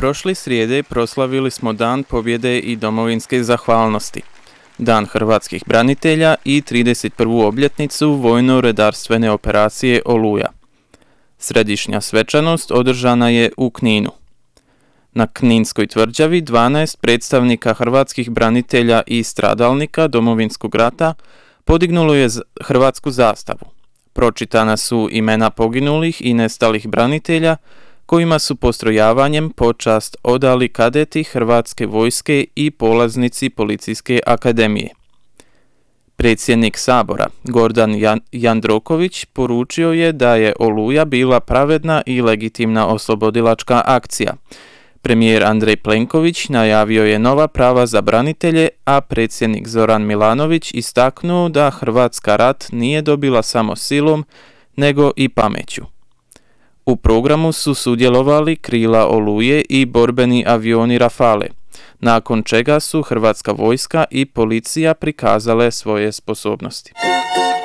Prošli srijede proslavili smo Dan pobjede i domovinske zahvalnosti, Dan hrvatskih branitelja i 31. obljetnicu vojno-redarstvene operacije Oluja. Središnja svečanost održana je u Kninu. Na Kninskoj tvrđavi 12 predstavnika hrvatskih branitelja i stradalnika Domovinskog rata podignulo je hrvatsku zastavu. Pročitana su imena poginulih i nestalih branitelja, kojima su postrojavanjem počast odali kadeti Hrvatske vojske i polaznici Policijske akademije. Predsjednik Sabora, Gordan Jandroković, poručio je da je Oluja bila pravedna i legitimna oslobodilačka akcija. Premijer Andrej Plenković najavio je nova prava za branitelje, a predsjednik Zoran Milanović istaknuo da Hrvatska rat nije dobila samo silom, nego i pameću. U programu su sudjelovali krila Oluje i borbeni avioni Rafale, nakon čega su Hrvatska vojska i policija prikazale svoje sposobnosti.